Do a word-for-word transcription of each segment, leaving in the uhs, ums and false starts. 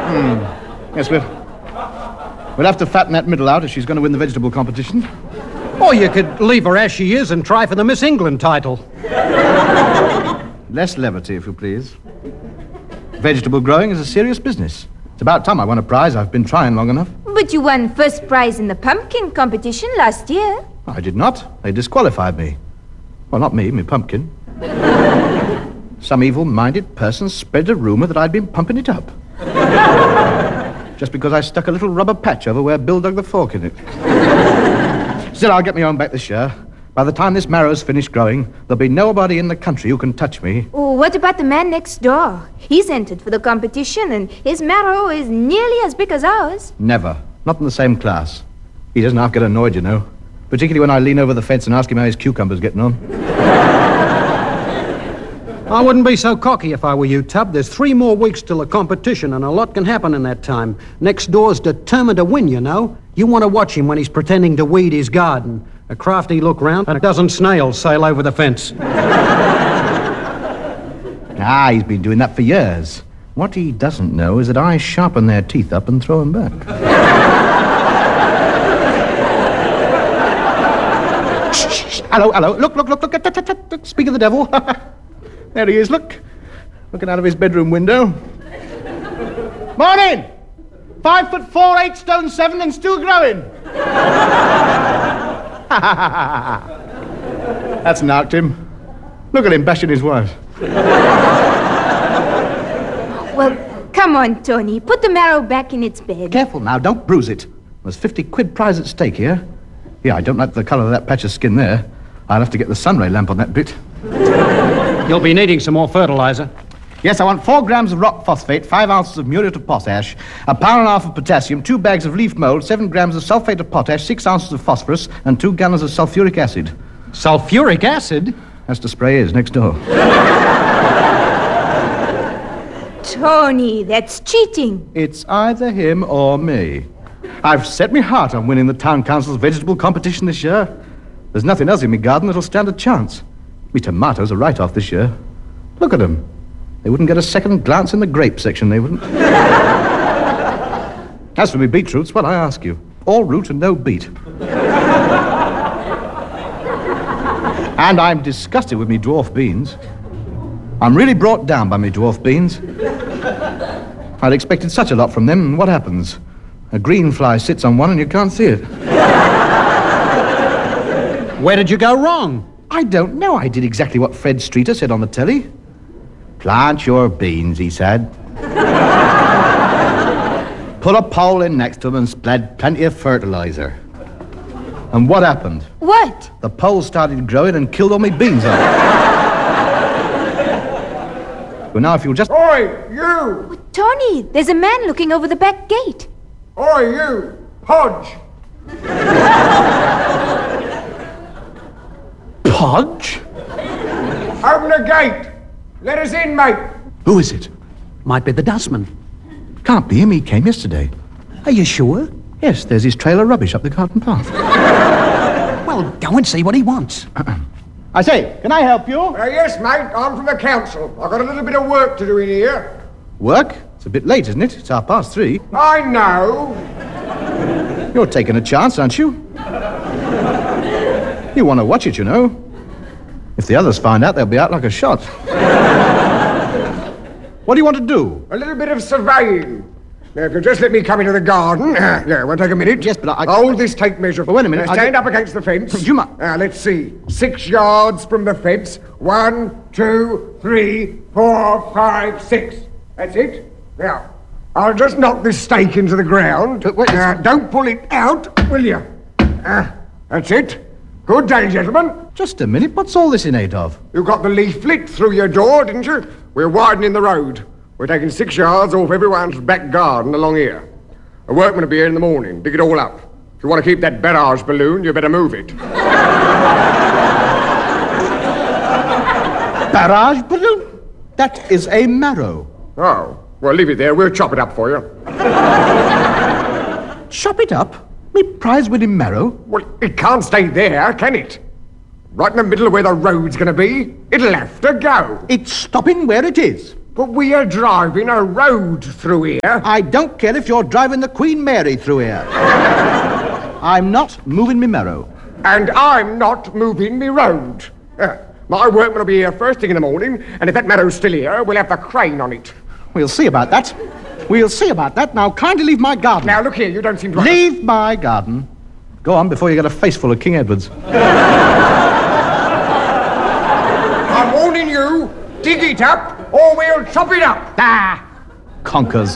Hmm. Yes, we'll... We'll have to fatten that middle out if she's going to win the vegetable competition. Or you could leave her as she is and try for the Miss England title. Less levity, if you please. Vegetable growing is a serious business. It's about time I won a prize. I've been trying long enough. But you won first prize in the pumpkin competition last year. I did not. They disqualified me. Well, not me, me pumpkin. Some evil-minded person spread a rumour that I'd been pumping it up. Just because I stuck a little rubber patch over where Bill dug the fork in it. Still, I'll get me on back this year. By the time this marrow's finished growing, there'll be nobody in the country who can touch me. Oh, what about the man next door? He's entered for the competition, and his marrow is nearly as big as ours. Never. Not in the same class. He doesn't half get annoyed, you know. Particularly when I lean over the fence and ask him how his cucumber's getting on. I wouldn't be so cocky if I were you, Tub. There's three more weeks till the competition, and a lot can happen in that time. Next door's determined to win, you know. You want to watch him when he's pretending to weed his garden. A crafty look round, and a dozen snails sail over the fence. Ah, he's been doing that for years. What he doesn't know is that I sharpen their teeth up and throw them back. Shh, shh, shh. Hello, hello. Look, look, look, look. look, look, look, look. Speak of the devil. There he is, look. Looking out of his bedroom window. Morning! Five foot four, eight stone seven, and still growing. That's knocked him. Look at him bashing his wife. Well, come on, Tony. Put the marrow back in its bed. Careful now, don't bruise it. There's fifty quid prize at stake here. Yeah, I don't like the colour of that patch of skin there. I'll have to get the sunray lamp on that bit. You'll be needing some more fertilizer. Yes, I want four grams of rock phosphate, five ounces of muriate of potash, a pound and a half of potassium, two bags of leaf mold, seven grams of sulfate of potash, six ounces of phosphorus, and two gallons of sulfuric acid. Sulfuric acid? That's the spray is next door. Tony, that's cheating. It's either him or me. I've set me heart on winning the town council's vegetable competition this year. There's nothing else in me garden that'll stand a chance. Me tomatoes are right off this year. Look at them. They wouldn't get a second glance in the grape section, they wouldn't. As for me beetroots, well, I ask you. All root and no beet. And I'm disgusted with me dwarf beans. I'm really brought down by me dwarf beans. I'd expected such a lot from them, and what happens? A green fly sits on one and you can't see it. Where did you go wrong? I don't know. I did exactly what Fred Streeter said on the telly. Plant your beans, he said. Put a pole in next to them and spread plenty of fertilizer. And what happened? What? The pole started growing and killed all my beans off. Well, now if you'll just... Oi, you! Oh, Tony, there's a man looking over the back gate. Oi, you! Podge! Podge? Open the gate! Let us in, mate! Who is it? Might be the dustman. Can't be him. He came yesterday. Are you sure? Yes, there's his trail of rubbish up the garden path. Well, go and see what he wants. Uh-uh. I say, can I help you? Uh, yes, mate, I'm from the council. I've got a little bit of work to do in here. Work? It's a bit late, isn't it? It's half past three. I know. You're taking a chance, aren't you? You want to watch it, you know. If the others find out, they'll be out like a shot. What do you want to do? A little bit of surveying. Now, if you'll just let me come into the garden. Uh, yeah, won't take a minute. Yes, but I... Hold this tape measure. But wait a minute. Now, stand I... up against the fence. You might... Now, let's see. Six yards from the fence. One, two, three, four, five, six. That's it. Now, I'll just knock this stake into the ground. But wait... Now, don't pull it out, will you? Uh, that's it. Good day, gentlemen. Just a minute. What's all this in aid of? You got the leaflet through your door, didn't you? We're widening the road. We're taking six yards off everyone's back garden along here. A workman will be here in the morning. Dig it all up. If you want to keep that barrage balloon, you better move it. Barrage balloon? That is a marrow. Oh, well, leave it there. We'll chop it up for you. Chop it up? Me prize-winning marrow? Well, it can't stay there, can it? Right in the middle of where the road's going to be. It'll have to go. It's stopping where it is. But we are driving a road through here. I don't care if you're driving the Queen Mary through here. I'm not moving me marrow. And I'm not moving me road. Uh, my workmen will be here first thing in the morning, and if that meadow's still here, we'll have the crane on it. We'll see about that. We'll see about that. Now, kindly leave my garden. Now, look here, you don't seem to... Leave my garden. Go on before you get a face full of King Edwards. I'm warning you, dig it up, or we'll chop it up. Ah, conkers.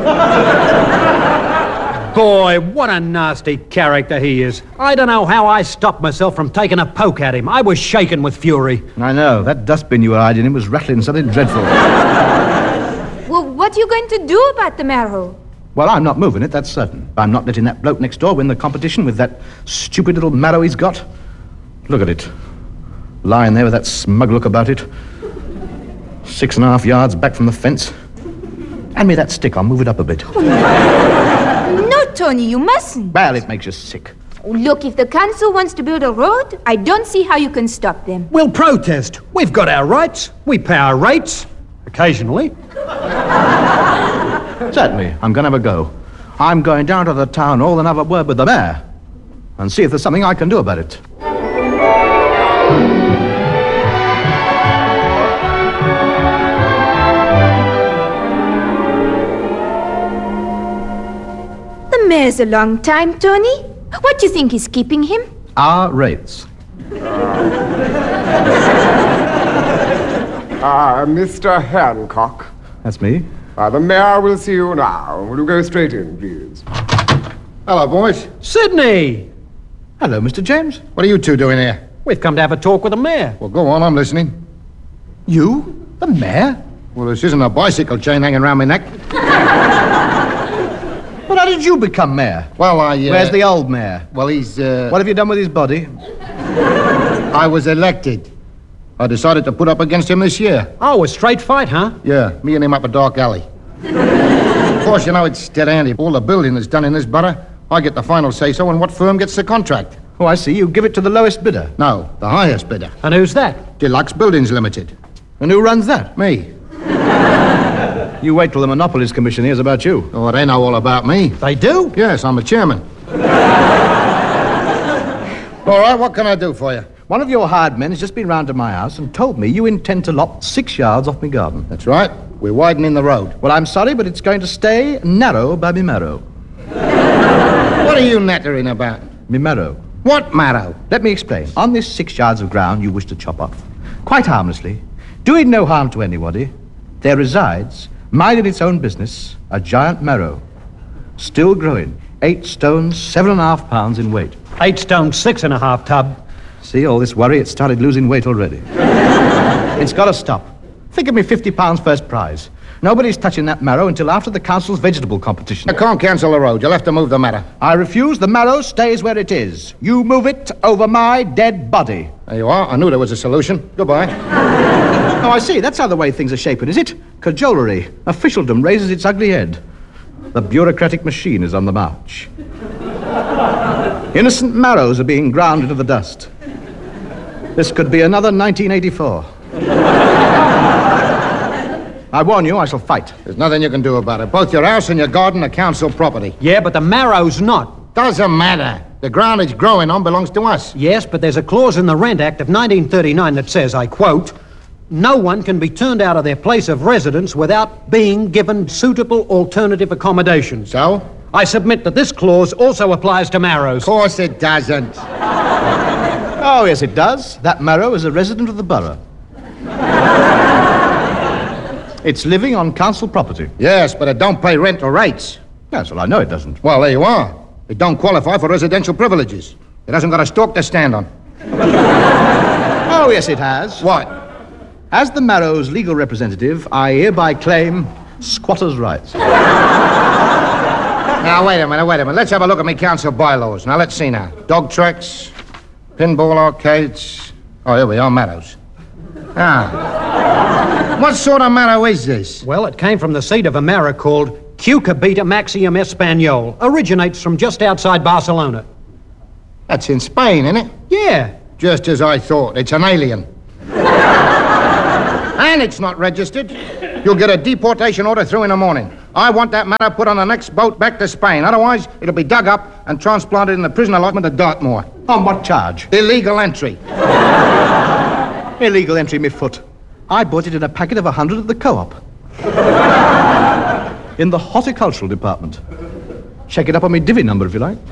Boy, what a nasty character he is. I don't know how I stopped myself from taking a poke at him. I was shaken with fury. I know. That dustbin you were hiding in was rattling something dreadful. Well, what are you going to do about the marrow? Well, I'm not moving it, that's certain. I'm not letting that bloke next door win the competition with that stupid little marrow he's got. Look at it. Lying there with that smug look about it. Six and a half yards back from the fence. Hand me that stick, I'll move it up a bit. No, Tony, you mustn't. Well, it makes you sick. Oh, look, if the council wants to build a road, I don't see how you can stop them. We'll protest. We've got our rights. We pay our rates. Occasionally. Certainly, I'm going to have a go. I'm going down to the town hall and have a word with the mayor and see if there's something I can do about it. The mayor's a long time, Tony. What do you think is keeping him? Our rates. Ah, uh, Mister Hancock. That's me. Uh, the mayor will see you now. Will you go straight in, please? Hello, boys. Sydney! Hello, Mister James. What are you two doing here? We've come to have a talk with the mayor. Well, go on, I'm listening. You? The mayor? Well, this isn't a bicycle chain hanging around my neck. But how did you become mayor? Well, I... Uh, Where's the old mayor? Well, he's... Uh, What have you done with his body? I was elected. I decided to put up against him this year. Oh, a straight fight, huh? Yeah, me and him up a dark alley. Of course, you know, it's dead handy. All the building is done in this borough. I get the final say-so on what firm gets the contract. Oh, I see. You give it to the lowest bidder. No, the highest bidder. And who's that? Deluxe Buildings Limited. And who runs that? Me. You wait till the Monopolies Commission hears about you. Oh, they know all about me. They do? Yes, I'm a chairman. All right, what can I do for you? One of your hired men has just been round to my house and told me you intend to lop six yards off my garden. That's right. We're widening the road. Well, I'm sorry, but it's going to stay narrow by me marrow. What are you nattering about? Me marrow. What marrow? Let me explain. On this six yards of ground you wish to chop off, quite harmlessly, doing no harm to anybody, there resides, minding its own business, a giant marrow, still growing, eight stones, seven and a half pounds in weight. Eight stone, six and a half, Tub. See, all this worry, it started losing weight already. It's got to stop. Think of me fifty pounds first prize. Nobody's touching that marrow until after the council's vegetable competition. I can't cancel the road. You'll have to move the matter. I refuse. The marrow stays where it is. You move it over my dead body. There you are. I knew there was a solution. Goodbye. Oh, I see. That's how the way things are shaping, is it? Cajolery. Officialdom raises its ugly head. The bureaucratic machine is on the march. Innocent marrows are being ground into the dust. This could be another nineteen eighty-four. I warn you, I shall fight. There's nothing you can do about it. Both your house and your garden are council property. Yeah, but the marrow's not. Doesn't matter. The ground it's growing on belongs to us. Yes, but there's a clause in the Rent Act of nineteen thirty-nine that says, I quote, no one can be turned out of their place of residence without being given suitable alternative accommodations. So? I submit that this clause also applies to marrows. Of course it doesn't. Oh, yes, it does. That marrow is a resident of the borough. It's living on council property. Yes, but it don't pay rent or rates. Yes, well, I know it doesn't. Well, there you are. It don't qualify for residential privileges. It hasn't got a stalk to stand on. Oh, yes, it has. What? As the marrow's legal representative, I hereby claim squatters' rights. Now, wait a minute, wait a minute. Let's have a look at my council bylaws. Now, let's see now. Dog tracks, pinball arcades. Oh, here we are, marrows. Ah. What sort of marrow is this? Well, it came from the seed of a marrow called Cucurbita Maxium Espanol. Originates from just outside Barcelona. That's in Spain, isn't it? Yeah. Just as I thought. It's an alien. And it's not registered. You'll get a deportation order through in the morning. I want that matter put on the next boat back to Spain. Otherwise, it'll be dug up and transplanted in the prison allotment at Dartmoor. On what charge? Illegal entry. Illegal entry, me foot. I bought it in a packet of a hundred at the co-op. In the horticultural department. Check it up on me divvy number, if you like.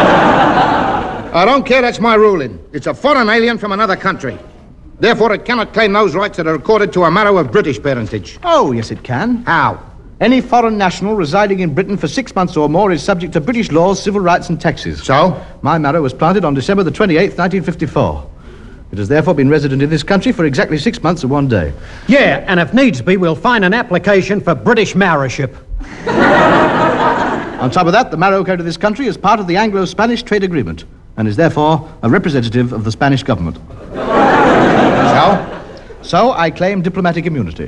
I don't care, that's my ruling. It's a foreign alien from another country. Therefore, it cannot claim those rights that are accorded to a marrow of British parentage. Oh, yes, it can. How? Any foreign national residing in Britain for six months or more is subject to British laws, civil rights and taxes. So? My marrow was planted on December the twenty-eighth, nineteen fifty-four. It has therefore been resident in this country for exactly six months and one day. Yeah, and if needs be, we'll find an application for British marrowship. On top of that, the marrow came to this country as part of the Anglo-Spanish trade agreement and is therefore a representative of the Spanish government. So? So I claim diplomatic immunity.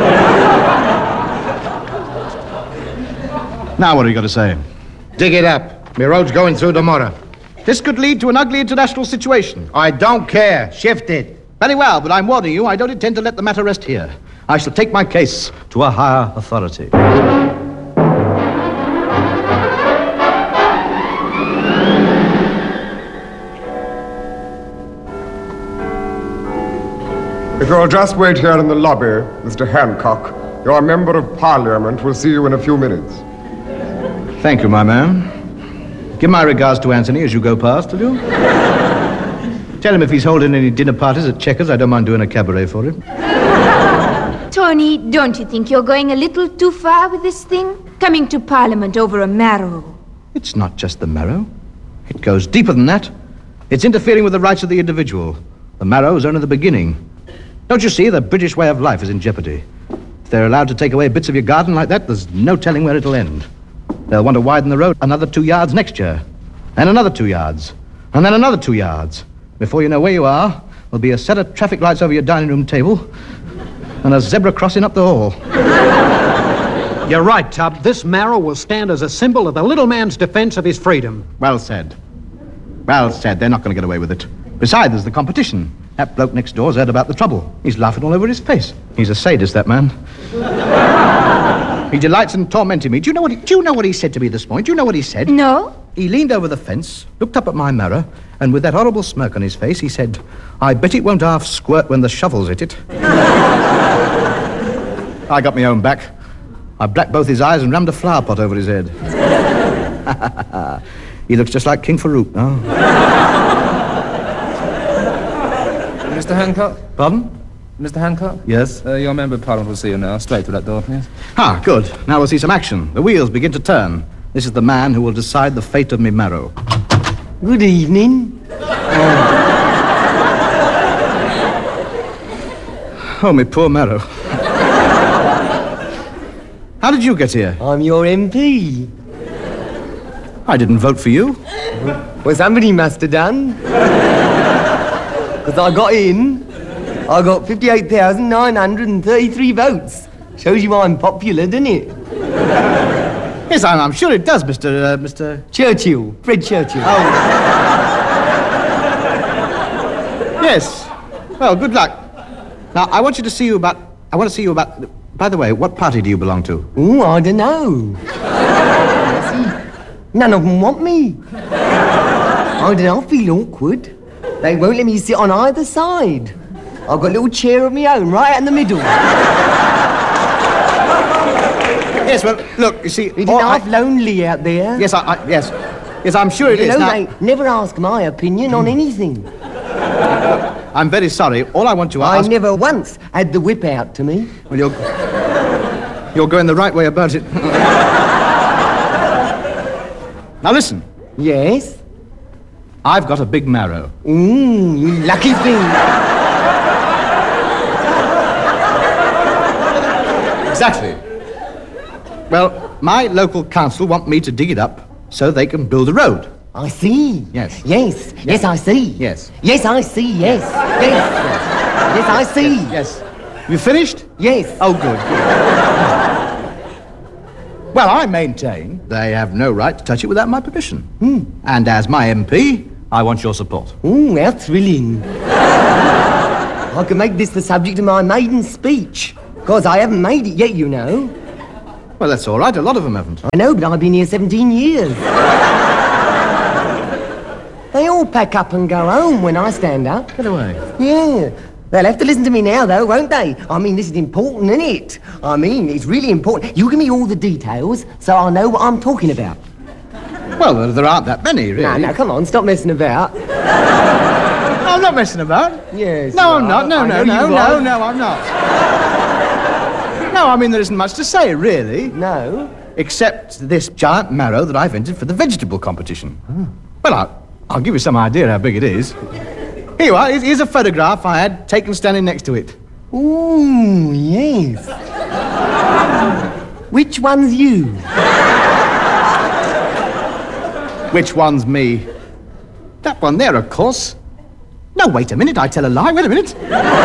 Now what are you going to say? Dig it up. My road's going through tomorrow. This could lead to an ugly international situation. I don't care. Shift it. Very well, but I'm warning you, I don't intend to let the matter rest here. I shall take my case to a higher authority. If you'll just wait here in the lobby, Mister Hancock, your member of Parliament will see you in a few minutes. Thank you, my man. Give my regards to Anthony as you go past, will you? Tell him if he's holding any dinner parties at Chequers, I don't mind doing a cabaret for him. Tony, don't you think you're going a little too far with this thing? Coming to Parliament over a marrow. It's not just the marrow. It goes deeper than that. It's interfering with the rights of the individual. The marrow is only the beginning. Don't you see, the British way of life is in jeopardy. If they're allowed to take away bits of your garden like that, there's no telling where it'll end. They'll want to widen the road another two yards next year, and another two yards, and then another two yards. Before you know where you are, there'll be a set of traffic lights over your dining room table and a zebra crossing up the hall. You're right, Tub. This marrow will stand as a symbol of the little man's defense of his freedom. Well said. Well said. They're not going to get away with it. Besides, there's the competition. That bloke next door's heard about the trouble. He's laughing all over his face. He's a sadist, that man. He delights in tormenting me. Do you know what he, do you know what he said to me this morning? Do you know what he said? No? He leaned over the fence, looked up at my mirror, and with that horrible smirk on his face, he said, I bet it won't half squirt when the shovel's hit it. I got my own back. I blacked both his eyes and rammed a flower pot over his head. He looks just like King Farouk now. Mister Hancock? Pardon? Mister Hancock? Yes? Uh, your member of Parliament will see you now. Straight through that door, please. Ah, good. Now we'll see some action. The wheels begin to turn. This is the man who will decide the fate of me marrow. Good evening. Oh, me poor marrow. How did you get here? I'm your M P. I didn't vote for you. Well, somebody must have done. Because I got in. I got fifty-eight thousand nine hundred thirty-three votes. Shows you I'm popular, doesn't it? Yes, I'm, I'm sure it does, Mister Uh, Mister Churchill. Fred Churchill. Oh. Yes. Well, good luck. Now, I want you to see you about... I want to see you about... By the way, what party do you belong to? Oh, I don't know. See, none of them want me. I don't know, I feel awkward. They won't let me sit on either side. I've got a little chair of my own right in the middle. Yes, well, look, you see... Isn't all half I- lonely out there? Yes, I, I... Yes. Yes, I'm sure it You is. know, Now, they never ask my opinion on anything. I'm very sorry. All I want to I ask... never once had the whip out to me. Well, you're... You're going the right way about it. Now, listen. Yes? I've got a big marrow. Mmm, you lucky thing. Exactly. Well, my local council want me to dig it up so they can build a road. I see. Yes. Yes. Yes, I see. Yes. Yes, I see. Yes. Yes. Yes, I see. Yes. You finished? Yes. Oh, good. Well, I maintain they have no right to touch it without my permission. Hmm. And as my M P, I want your support. Ooh, how thrilling. I could make this the subject of my maiden speech. Because I haven't made it yet, you know. Well, that's all right. A lot of them haven't. I know, but I've been here seventeen years. They all pack up and go home when I stand up. Get away. Yeah. They'll have to listen to me now, though, won't they? I mean, this is important, isn't it? I mean, it's really important. You give me all the details so I'll know what I'm talking about. Well, there- there aren't that many, really. No, no, come on, stop messing about. I'm not messing about. Yes. No, you I'm are. not. No, I no, know no, you no, are. no, I'm not. No, I mean, there isn't much to say, really. No. Except this giant marrow that I've entered for the vegetable competition. Well, I'll, I'll give you some idea how big it is. Here you are. Here's, here's a photograph I had taken standing next to it. Ooh, yes. Which one's you? Which one's me? That one there, of course. No, wait a minute. I tell a lie. Wait a minute.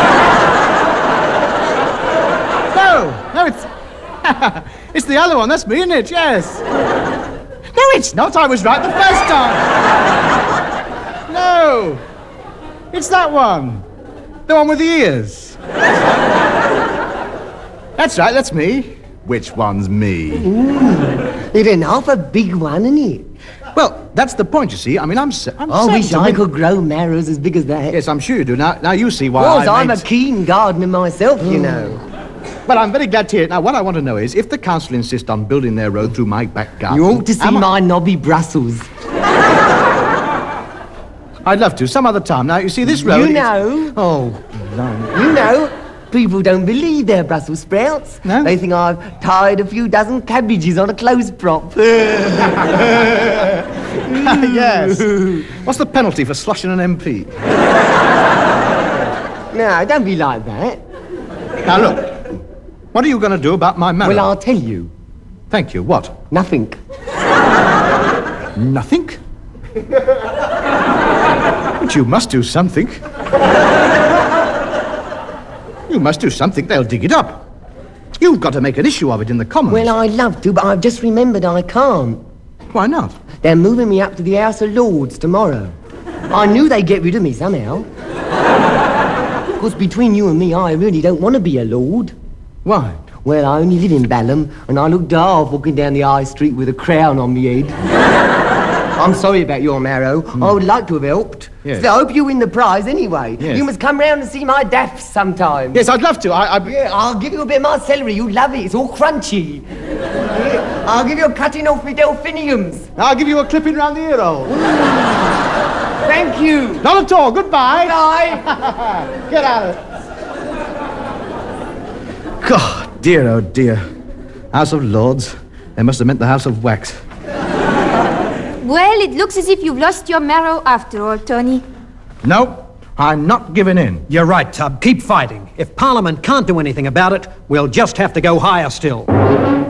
No, no, it's... it's the other one. That's me, isn't it? Yes. No, it's not. I was right the first time. No. It's that one. The one with the ears. That's right. That's me. Which one's me? It's an awful big one, isn't it? Well, that's the point, you see. I mean, I'm... Se- I'm I wish certain to I win- could grow marrows as big as that. Yes, I'm sure you do. Now, now you see why Because I I'm made... a keen gardener myself, you know. Well, I'm very glad to hear it. Now, what I want to know is, if the council insist on building their road through my back garden... You ought to see am I- my knobby Brussels. I'd love to, some other time. Now, you see, this road... You is- know, Oh, blimey. you know, people don't believe they're Brussels sprouts. No? They think I've tied a few dozen cabbages on a clothes prop. Yes. What's the penalty for slushing an M P? No, don't be like that. Now, look. What are you going to do about my marrow? Well, I'll tell you. Thank you. What? Nothing. Nothing? But you must do something. You must do something. They'll dig it up. You've got to make an issue of it in the Commons. Well, I'd love to, but I've just remembered I can't. Why not? They're moving me up to the House of Lords tomorrow. I knew they'd get rid of me somehow. Of course, between you and me, I really don't want to be a lord. Why? Well, I only live in Balham, and I look daft walking down the high street with a crown on my head. I'm sorry about your marrow. I would like to have helped. Yes. So I hope you win the prize anyway. Yes. You must come round and see my daffs sometime. Yes, I'd love to. I... I... Yeah, I'll give you a bit of my celery. You'd love it. It's all crunchy. Yeah, I'll give you a cutting off my delphiniums. I'll give you a clipping round the ear hole. Thank you. Not at all. Goodbye. Bye. Get out of it. God, dear, oh dear. House of Lords. They must have meant the House of Wax. Well, it looks as if you've lost your marrow after all, Tony. No, I'm not giving in. You're right, Tub. Keep fighting. If Parliament can't do anything about it, we'll just have to go higher still.